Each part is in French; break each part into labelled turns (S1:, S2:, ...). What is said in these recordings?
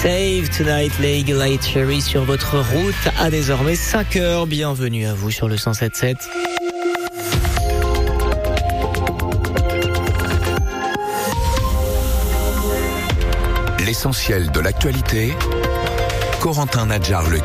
S1: Save Tonight, les Eagle Eye Cherry sur votre route à désormais 5 heures. Bienvenue à vous sur le 107.7.
S2: L'essentiel de l'actualité, Corentin Nadjar-Legui.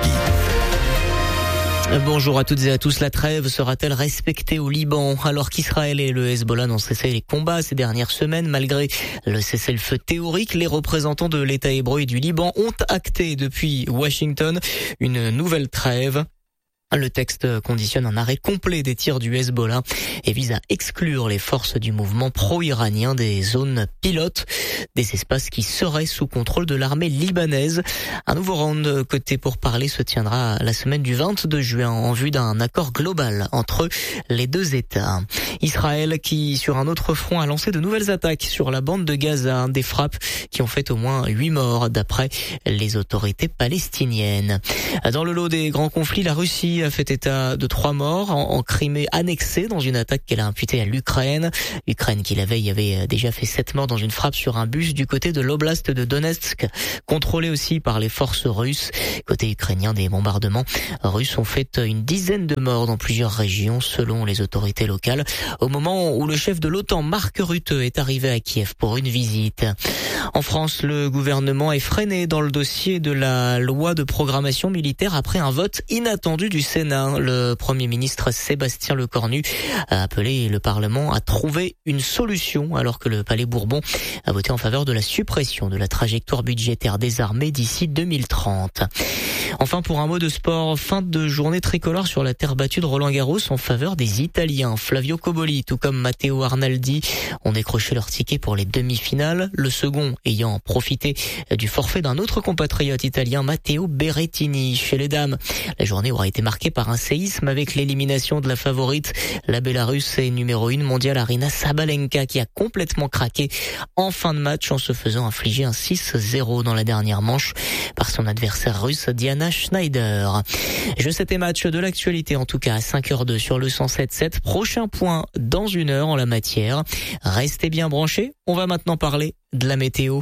S1: Bonjour à toutes et à tous. La trêve sera-t-elle respectée au Liban alors qu'Israël et le Hezbollah n'ont cessé les combats ces dernières semaines? Malgré le cessez-le-feu théorique, les représentants de l'État hébreu et du Liban ont acté depuis Washington une nouvelle trêve. Le texte conditionne un arrêt complet des tirs du Hezbollah et vise à exclure les forces du mouvement pro-iranien des zones pilotes, des espaces qui seraient sous contrôle de l'armée libanaise. Un nouveau round côté pourparlers se tiendra la semaine du 22 juin en vue d'un accord global entre les deux États. Israël qui, sur un autre front, a lancé de nouvelles attaques sur la bande de Gaza, des frappes qui ont fait au moins 8 morts d'après les autorités palestiniennes. Dans le lot des grands conflits, la Russie a fait état de 3 morts en Crimée annexée dans une attaque qu'elle a imputée à l'Ukraine. L'Ukraine qui la veille avait déjà fait 7 morts dans une frappe sur un bus du côté de l'oblast de Donetsk, contrôlé aussi par les forces russes. Côté ukrainien, des bombardements russes ont fait une dizaine de morts dans plusieurs régions selon les autorités locales, au moment où le chef de l'OTAN, Mark Rutte, est arrivé à Kiev pour une visite. En France, le gouvernement est freiné dans le dossier de la loi de programmation militaire après un vote inattendu du Sénat. Le Premier ministre Sébastien Lecornu a appelé le Parlement à trouver une solution alors que le Palais Bourbon a voté en faveur de la suppression de la trajectoire budgétaire des armées d'ici 2030. Enfin, pour un mot de sport, fin de journée tricolore sur la terre battue de Roland-Garros en faveur des Italiens. Flavio Cobolli, tout comme Matteo Arnaldi, ont décroché leur ticket pour les demi-finales. Le second ayant profité du forfait d'un autre compatriote italien, Matteo Berrettini. Chez les dames, la journée aura été marquée par un séisme avec l'élimination de la favorite, la Bélarusse et numéro 1 mondiale Aryna Sabalenka, qui a complètement craqué en fin de match en se faisant infliger un 6-0 dans la dernière manche par son adversaire russe Diana Schneider. Je sais match de l'actualité en tout cas à 5h02 sur le 107.7. Prochain point dans 1 heure en la matière. Restez bien branchés. On va maintenant parler de la météo.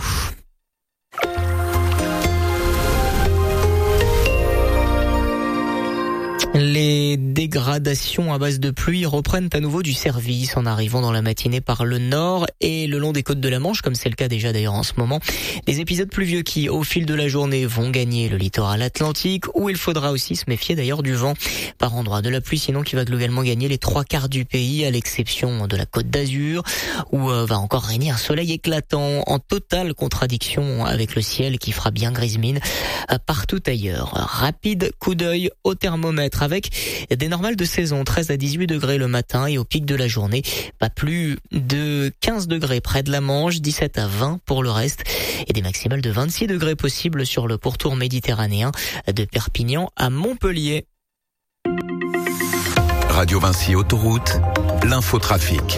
S1: Les dégradations à base de pluie reprennent à nouveau du service en arrivant dans la matinée par le nord et le long des côtes de la Manche, comme c'est le cas déjà d'ailleurs en ce moment. Des épisodes pluvieux qui, au fil de la journée, vont gagner le littoral atlantique, où il faudra aussi se méfier d'ailleurs du vent par endroits. De la pluie sinon qui va globalement gagner les 3/4 du pays, à l'exception de la Côte d'Azur, où va encore régner un soleil éclatant, en totale contradiction avec le ciel qui fera bien grise mine partout ailleurs. Rapide coup d'œil au thermomètre, avec des normales de saison, 13 à 18 degrés le matin et au pic de la journée, pas plus de 15 degrés près de la Manche, 17 à 20 pour le reste, et des maximales de 26 degrés possibles sur le pourtour méditerranéen de Perpignan à Montpellier.
S2: Radio Vinci Autoroute, l'infotrafic.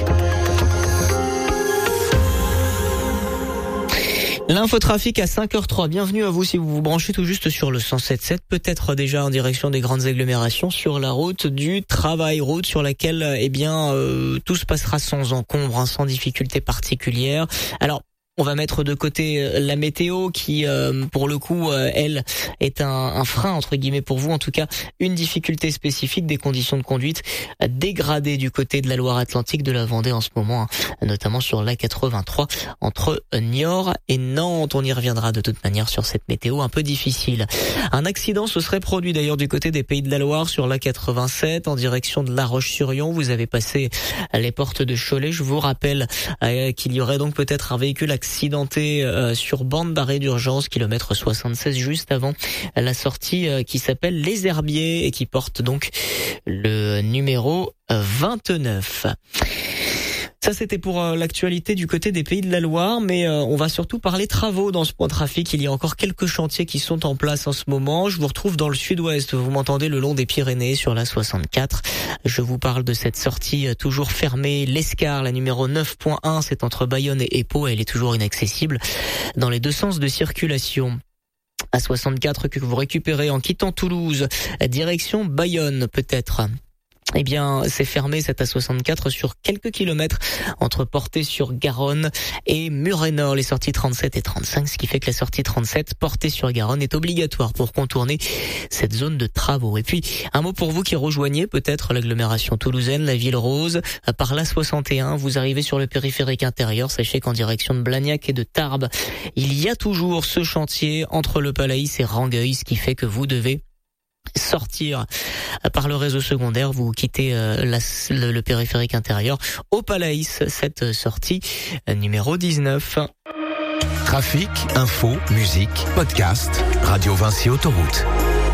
S1: L'infotrafic à 5h03. Bienvenue à vous si vous vous branchez tout juste sur le 107.7, peut-être déjà en direction des grandes agglomérations sur la route du travail, route sur laquelle tout se passera sans encombre, sans difficulté particulière. Alors, on va mettre de côté la météo qui, pour le coup, elle, est un frein, entre guillemets, pour vous. En tout cas, une difficulté spécifique, des conditions de conduite dégradées du côté de la Loire-Atlantique, de la Vendée en ce moment, notamment sur l'A83 entre Niort et Nantes. On y reviendra de toute manière sur cette météo un peu difficile. Un accident se serait produit d'ailleurs du côté des Pays de la Loire sur l'A87 en direction de La Roche-sur-Yon. Vous avez passé les portes de Cholet. Je vous rappelle qu'il y aurait donc peut-être un véhicule accidenté sur bande d'arrêt d'urgence, kilomètre 76, juste avant la sortie qui s'appelle Les Herbiers et qui porte donc le numéro 29. Ça, c'était pour l'actualité du côté des Pays de la Loire, mais on va surtout parler travaux dans ce point de trafic. Il y a encore quelques chantiers qui sont en place en ce moment. Je vous retrouve dans le sud-ouest. Vous m'entendez le long des Pyrénées sur la 64. Je vous parle de cette sortie toujours fermée, l'Escar, la numéro 9.1. C'est entre Bayonne et Pau. Elle est toujours inaccessible dans les deux sens de circulation. À 64 que vous récupérez en quittant Toulouse, direction Bayonne peut-être. Eh bien, c'est fermé cette A64 sur quelques kilomètres entre Portet-sur-Garonne et Muret-Nord, les sorties 37 et 35, ce qui fait que la sortie 37, Portet-sur-Garonne, est obligatoire pour contourner cette zone de travaux. Et puis, un mot pour vous qui rejoignez peut-être l'agglomération toulousaine, la Ville Rose, par l'A61, vous arrivez sur le périphérique intérieur, sachez qu'en direction de Blagnac et de Tarbes, il y a toujours ce chantier entre le Palaïs et Rangueil, ce qui fait que vous devez sortir par le réseau secondaire, vous quittez le périphérique intérieur au Palaïs, cette sortie numéro 19.
S2: Trafic, info, musique, podcast, Radio Vinci Autoroute.